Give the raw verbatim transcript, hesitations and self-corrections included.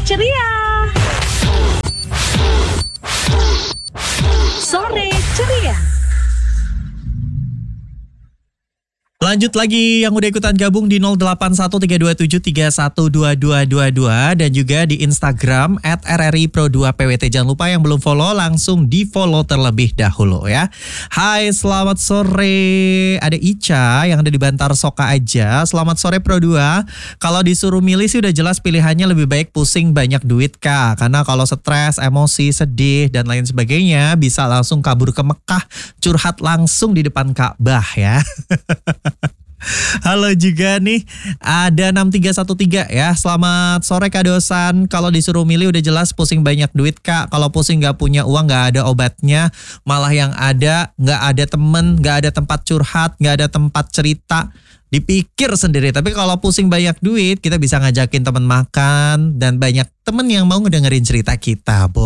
ceria. Sore ceria. Lanjut lagi yang udah ikutan gabung di nol delapan satu tiga dua tujuh tiga satu dua dua dua dua dan juga di Instagram at r r i pro dua p w t. Jangan lupa yang belum follow langsung di follow terlebih dahulu ya. Hai, selamat sore. Ada Ica yang ada di Bantar Soka aja. Selamat sore Pro dua. Kalau disuruh milih sih udah jelas pilihannya lebih baik pusing banyak duit Kak. Karena kalau stres, emosi, sedih dan lain sebagainya bisa langsung kabur ke Mekah, curhat langsung di depan Ka'bah ya. Halo juga nih, ada enam tiga satu tiga ya. Selamat sore Kak Dosan. Kalau disuruh milih udah jelas pusing banyak duit Kak. Kalau pusing gak punya uang gak ada obatnya. Malah yang ada gak ada temen, gak ada tempat curhat, gak ada tempat cerita. Dipikir sendiri. Tapi kalau pusing banyak duit kita bisa ngajakin temen makan. Dan banyak temen yang mau ngedengerin cerita kita. Bo.